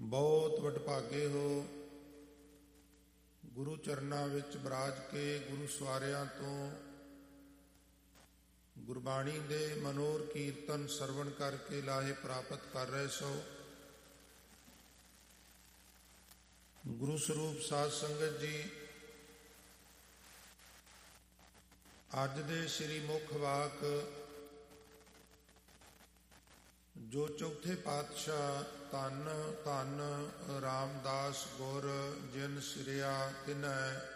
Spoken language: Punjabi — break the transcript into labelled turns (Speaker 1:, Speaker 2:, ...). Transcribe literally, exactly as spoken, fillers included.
Speaker 1: ਬਹੁਤ ਵਡਭਾਗੇ ਹੋ। ਗੁਰੂ ਚਰਨਾਂ ਵਿੱਚ ਬਰਾਜ ਕੇ ਗੁਰੂ ਸਵਾਰਿਆਂ ਤੋਂ ਗੁਰਬਾਣੀ ਦੇ ਮਨੋਰ ਕੀਰਤਨ ਸਰਵਣ ਕਰਕੇ ਲਾਹੇ ਪ੍ਰਾਪਤ ਕਰ ਰਹੇ ਸੋ। ਗੁਰੂ ਸਰੂਪ ਸਾਧ ਸੰਗਤ ਜੀ, ਅੱਜ ਦੇ ਸ੍ਰੀ ਮੁੱਖ ਵਾਕ ਜੋ ਚੌਥੇ ਪਾਤਸ਼ਾਹ ਧੰਨ ਧੰਨ ਰਾਮਦਾਸ ਗੁਰ ਜਿਨ ਸਿਰਿਆ ਤਿਨੈ